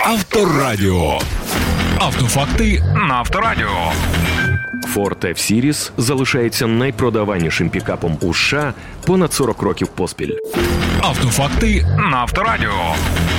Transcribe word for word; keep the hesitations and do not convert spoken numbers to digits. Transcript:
Авторадіо. Автофакти на Авторадіо. Ford F-Series залишається найпродаванішим пікапом у США понад сорок років поспіль. Автофакти на Авторадіо.